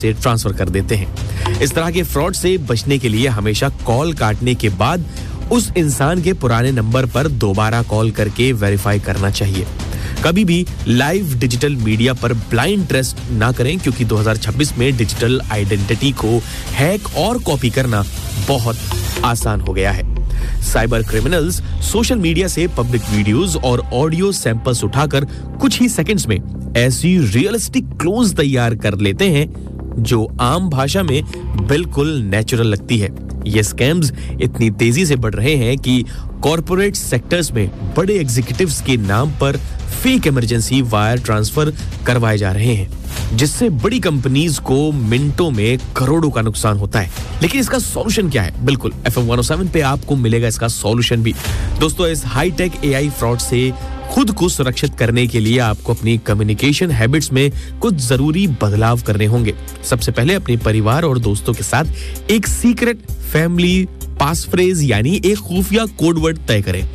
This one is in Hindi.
से ट्रांसफर कर देते हैं। इस तरह के फ्रॉड से बचने के लिए हमेशा कॉल काटने के बाद उस इंसान के पुराने नंबर पर दोबारा कॉल करके वेरीफाई करना चाहिए। कभी भी लाइव डिजिटल मीडिया पर ब्लाइंड ट्रस्ट ना करें, क्योंकि 2026 में डिजिटल आइडेंटिटी को हैक और कॉपी करना बहुत आसान हो गया है। साइबर क्रिमिनल्स सोशल मीडिया से पब्लिक वीडियोस और ऑडियो सैंपल्स उठाकर कुछ ही सेकंड्स में ऐसी रियलिस्टिक क्लोज तैयार कर लेते हैं जो आम भाषा में बिल्कुल नेचुरल लगती है। ये स्कैम्स इतनी तेजी से बढ़ रहे हैं कि कॉर्पोरेट सेक्टर्स में बड़े एग्जीक्यूटिव्स के नाम पर फेक इमरजेंसी वायर ट्रांसफर करवाए जा रहे हैं, जिससे बड़ी कंपनीज को मिनटों में करोड़ों का नुकसान होता है। लेकिन इसका सॉल्यूशन क्या है? बिल्कुल FM 107 पे आपको मिलेगा इसका सॉल्यूशन भी। दोस्तों, इस हाईटेक AI फ्रॉड से खुद को सुरक्षित करने के लिए आपको अपनी कम्युनिकेशन हैबिट्स में कुछ जरूरी बदलाव करने होंगे। सबसे पहले अपने परिवार और दोस्तों के साथ एक सीक्रेट फैमिली पास फ्रेज यानी एक खुफिया कोड वर्ड तय करें।